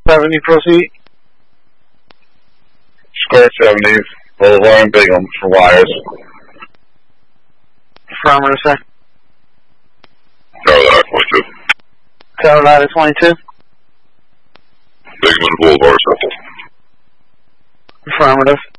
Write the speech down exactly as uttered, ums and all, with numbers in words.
seventy, proceed. Square seventy, Boulevard and Bingham for wires. Affirmative, sir. Carolina twenty-two. Carolina twenty-two. Bingham Boulevard, Circle. Affirmative.